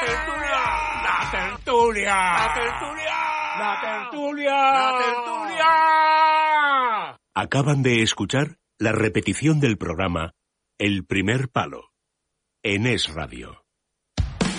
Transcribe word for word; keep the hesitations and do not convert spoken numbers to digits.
tertulia, la tertulia, la tertulia, la tertulia, la tertulia. Acaban de escuchar la repetición del programa El Primer Palo en Es Radio.